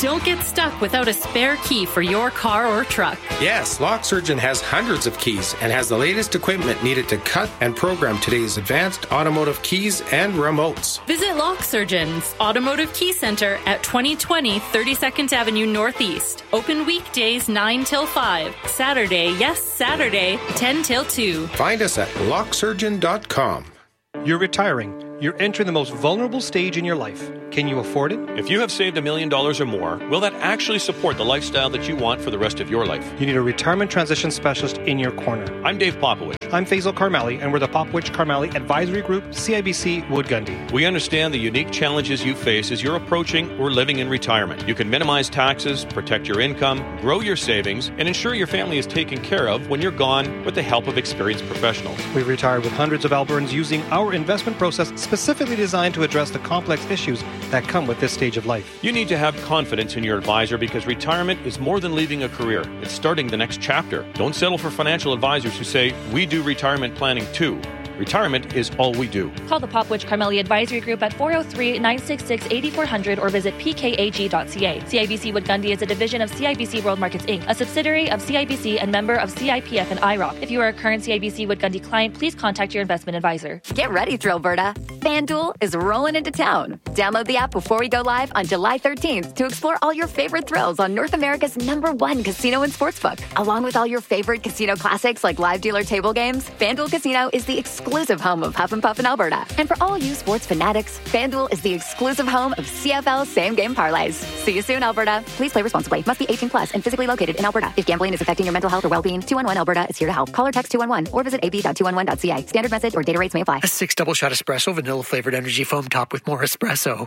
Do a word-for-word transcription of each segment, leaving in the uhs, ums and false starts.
Don't get stuck without a spare key for your car or truck. Yes, Lock Surgeon has hundreds of keys and has the latest equipment needed to cut and program today's advanced automotive keys and remotes. Visit Lock Surgeon's Automotive Key Center at twenty twenty thirty-second Avenue Northeast. Open weekdays nine till five. Saturday, yes, Saturday, ten till two. Find us at lock surgeon dot com. You're retiring. You're entering the most vulnerable stage in your life. Can you afford it? If you have saved a million dollars or more, will that actually support the lifestyle that you want for the rest of your life? You need a retirement transition specialist in your corner. I'm Dave Popowich. I'm Faisal Karmali, and we're the Popowich Karmali Advisory Group, C I B C Wood Gundy. We understand the unique challenges you face as you're approaching or living in retirement. You can minimize taxes, protect your income, grow your savings, and ensure your family is taken care of when you're gone with the help of experienced professionals. We've retired with hundreds of Albertans using our investment process specifically designed to address the complex issues that come with this stage of life. You need to have confidence in your advisor because retirement is more than leaving a career. It's starting the next chapter. Don't settle for financial advisors who say, we do retirement planning too. Retirement is all we do. Call the Popwich Carmeli Advisory Group at four oh three, nine six six, eight four zero zero or visit p k a g dot c a. C I B C Wood Gundy is a division of C I B C World Markets Incorporated, a subsidiary of C I B C and member of C I P F and I R O C. If you are a current C I B C Wood Gundy client, please contact your investment advisor. Get ready, Thrillberta. FanDuel is rolling into town. Download the app before we go live on July thirteenth to explore all your favorite thrills on North America's number one casino and sportsbook. Along with all your favorite casino classics like live dealer table games, FanDuel Casino is the exclusive home of Huff and Puff in Alberta. And for all you sports fanatics, FanDuel is the exclusive home of C F L same-game parlays. See you soon, Alberta. Please play responsibly. Must be eighteen plus and physically located in Alberta. If gambling is affecting your mental health or well-being, two one one Alberta is here to help. Call or text two one one or visit a b dot two one one dot c a. Standard message or data rates may apply. A six double shot espresso, vanilla-flavored energy foam top with more espresso.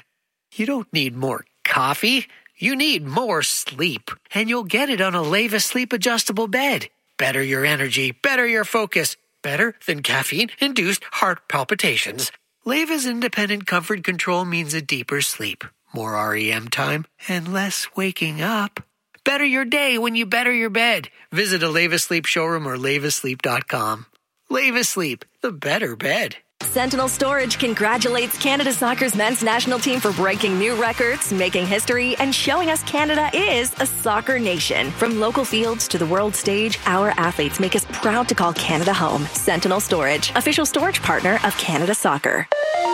You don't need more coffee. You need more sleep. And you'll get it on a Leva Sleep Adjustable Bed. Better your energy, better your focus. Better than caffeine-induced heart palpitations. Leva's independent comfort control means a deeper sleep, more R E M time, and less waking up. Better your day when you better your bed. Visit a Leva Sleep showroom or leva sleep dot com. Leva Sleep, the better bed. Sentinel Storage congratulates Canada Soccer's men's national team for breaking new records, making history, and showing us Canada is a soccer nation. From local fields to the world stage, our athletes make us proud to call Canada home. Sentinel Storage, official storage partner of Canada Soccer.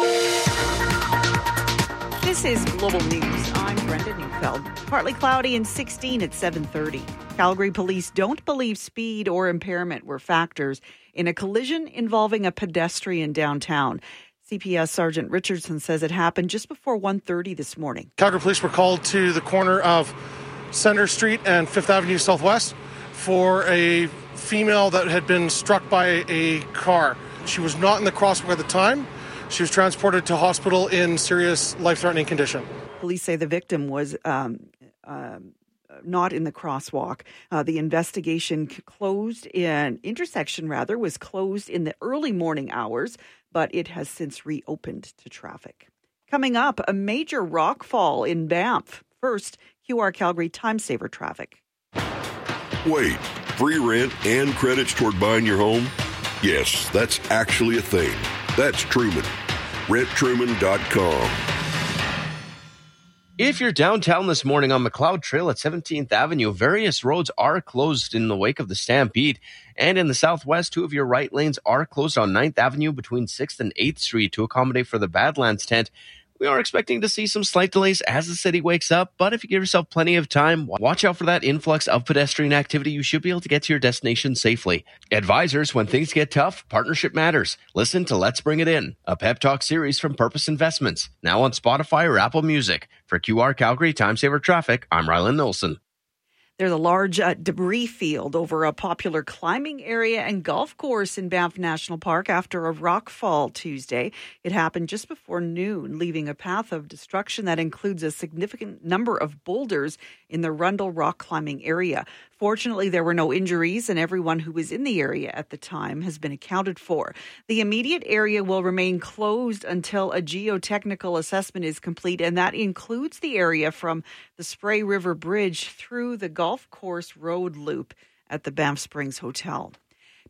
This is Global News. I'm Brenda Neufeld. Partly cloudy and sixteen at seven thirty. Calgary police don't believe speed or impairment were factors in a collision involving a pedestrian downtown. C P S Sergeant Richardson says it happened just before one thirty this morning. Calgary police were called to the corner of Center Street and Fifth Avenue Southwest for a female that had been struck by a car. She was not in the crosswalk at the time. She was transported to hospital in serious life-threatening condition. Police say the victim was um, uh, not in the crosswalk. Uh, the investigation closed in intersection rather was closed in the early morning hours, but it has since reopened to traffic. Coming up, a major rock fall in Banff. First, Q R Calgary Time Saver traffic. Wait, free rent and credits toward buying your home? Yes, that's actually a thing. That's Truman. rent truman dot com. If you're downtown this morning on McLeod Trail at seventeenth Avenue, various roads are closed in the wake of the stampede. And in the southwest, two of your right lanes are closed on ninth Avenue between sixth and eighth Street to accommodate for the Badlands tent. We are expecting to see some slight delays as the city wakes up, but if you give yourself plenty of time, watch out for that influx of pedestrian activity. You should be able to get to your destination safely. Advisors, when things get tough, partnership matters. Listen to Let's Bring It In, a pep talk series from Purpose Investments, now on Spotify or Apple Music. For Q R Calgary Time Saver Traffic, I'm Rylan Nilsson. There's a large uh, debris field over a popular climbing area and golf course in Banff National Park after a rock fall Tuesday. It happened just before noon, leaving a path of destruction that includes a significant number of boulders in the Rundle rock climbing area. Fortunately, there were no injuries, and everyone who was in the area at the time has been accounted for. The immediate area will remain closed until a geotechnical assessment is complete, and that includes the area from the Spray River Bridge through the golf course road loop at the Banff Springs Hotel.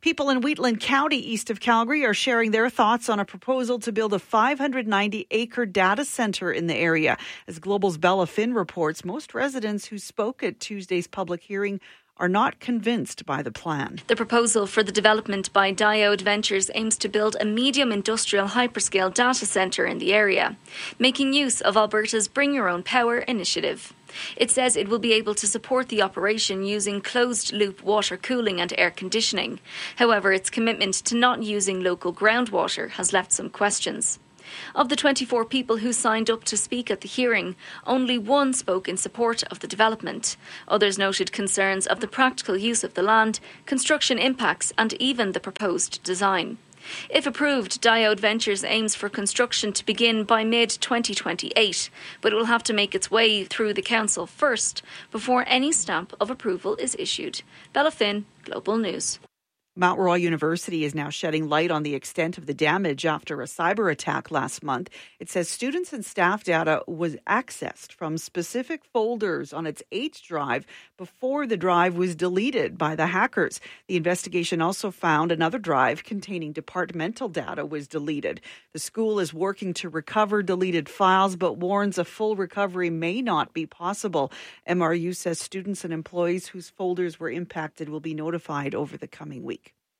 People in Wheatland County, east of Calgary, are sharing their thoughts on a proposal to build a five hundred ninety acre data center in the area. As Global's Bella Finn reports, most residents who spoke at Tuesday's public hearing are not convinced by the plan. The proposal for the development by Diode Ventures aims to build a medium industrial hyperscale data centre in the area, making use of Alberta's Bring Your Own Power initiative. It says it will be able to support the operation using closed-loop water cooling and air conditioning. However, its commitment to not using local groundwater has left some questions. Of the twenty-four people who signed up to speak at the hearing, only one spoke in support of the development. Others noted concerns of the practical use of the land, construction impacts, and even the proposed design. If approved, Diode Ventures aims for construction to begin by mid twenty twenty-eight, but it will have to make its way through the council first before any stamp of approval is issued. Bella Finn, Global News. Mount Royal University is now shedding light on the extent of the damage after a cyber attack last month. It says students and staff data was accessed from specific folders on its H drive before the drive was deleted by the hackers. The investigation also found another drive containing departmental data was deleted. The school is working to recover deleted files, but warns a full recovery may not be possible. M R U says students and employees whose folders were impacted will be notified over the coming week.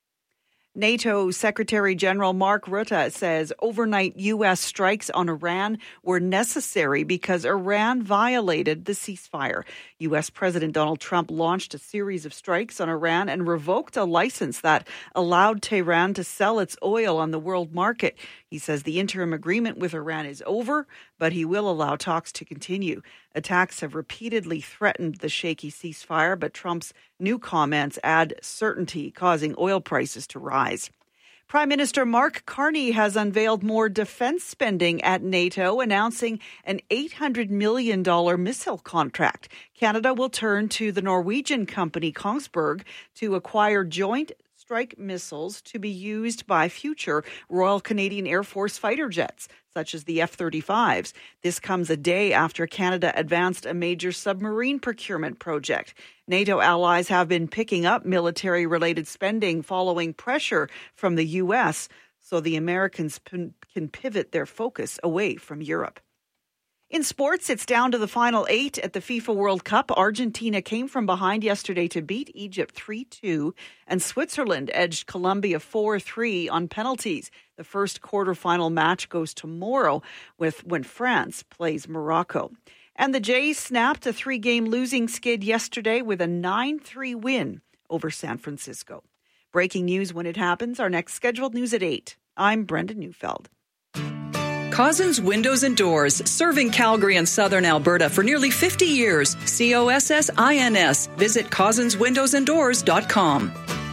NATO Secretary General Mark Rutte says overnight U S strikes on Iran were necessary because Iran violated the ceasefire. U S President Donald Trump launched a series of strikes on Iran and revoked a license that allowed Tehran to sell its oil on the world market. He says the interim agreement with Iran is over, but he will allow talks to continue. Attacks have repeatedly threatened the shaky ceasefire, but Trump's new comments add certainty, causing oil prices to rise. Prime Minister Mark Carney has unveiled more defense spending at NATO, announcing an eight hundred million dollars missile contract. Canada will turn to the Norwegian company Kongsberg to acquire joint strike missiles to be used by future Royal Canadian Air Force fighter jets, such as the F thirty-fives. This comes a day after Canada advanced a major submarine procurement project. NATO allies have been picking up military-related spending following pressure from the U S, so the Americans p- can pivot their focus away from Europe. In sports, it's down to the final eight at the FIFA World Cup. Argentina came from behind yesterday to beat Egypt three two, and Switzerland edged Colombia four three on penalties. The first quarterfinal match goes tomorrow with when France plays Morocco. And the Jays snapped a three-game losing skid yesterday with a nine three win over San Francisco. Breaking news when it happens. Our next scheduled news at eight. I'm Brenda Neufeld. Cozzens Windows and Doors, serving Calgary and southern Alberta for nearly fifty years. C O S S I N S. Visit cozzens windows and doors dot com.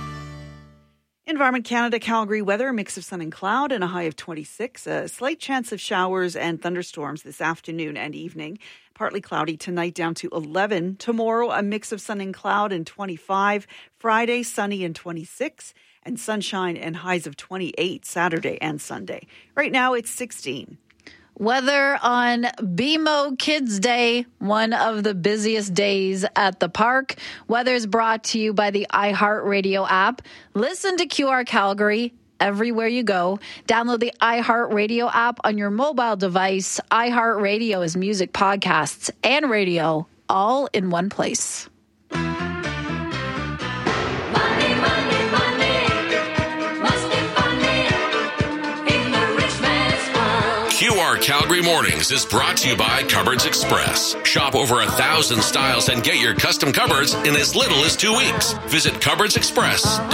Environment Canada, Calgary weather, a mix of sun and cloud and a high of twenty-six. A slight chance of showers and thunderstorms this afternoon and evening. Partly cloudy tonight down to eleven. Tomorrow, a mix of sun and cloud and twenty-five. Friday, sunny and twenty-six. And sunshine and highs of twenty-eight Saturday and Sunday. Right now, it's sixteen. Weather on B M O Kids Day, one of the busiest days at the park. Weather is brought to you by the iHeartRadio app. Listen to Q R Calgary everywhere you go. Download the iHeartRadio app on your mobile device. iHeartRadio is music, podcasts, and radio all in one place. Q R Calgary Mornings is brought to you by Cupboards Express. Shop over a thousand styles and get your custom cupboards in as little as two weeks. Visit Cupboards Express.